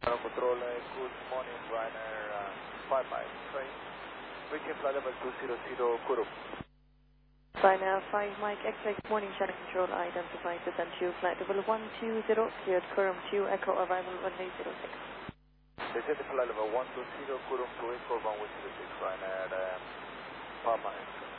Control, good morning, Ryanair 5 train. Reaching flight level 200 Kurum. Ryanair 5 Mike X-ray, morning channel control, identified to send you flight level 120, cleared Kurum 2, Echo arrival runway 06. They said the flight level 120 Kurum to Echo 106, Ryanair 5 Mike.